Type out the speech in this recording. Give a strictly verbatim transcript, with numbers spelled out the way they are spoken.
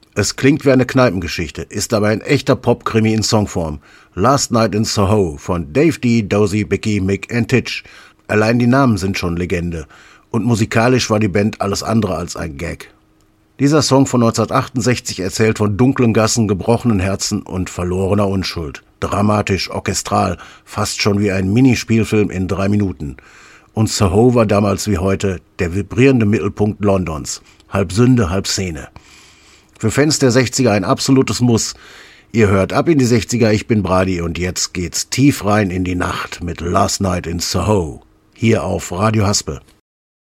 Es klingt wie eine Kneipengeschichte, ist aber ein echter Pop-Krimi in Songform. Last Night in Soho von Dave D, Dozy, Bicky, Mick and Titch. Allein die Namen sind schon Legende. Und musikalisch war die Band alles andere als ein Gag. Dieser Song von neunzehnhundertachtundsechzig erzählt von dunklen Gassen, gebrochenen Herzen und verlorener Unschuld. Dramatisch, orchestral, fast schon wie ein Minispielfilm in drei Minuten. Und Soho war damals wie heute der vibrierende Mittelpunkt Londons. Halb Sünde, halb Szene. Für Fans der sechziger ein absolutes Muss. Ihr hört Ab in die sechziger, ich bin Brady und jetzt geht's tief rein in die Nacht mit Last Night in Soho. Hier auf Radio Haspel.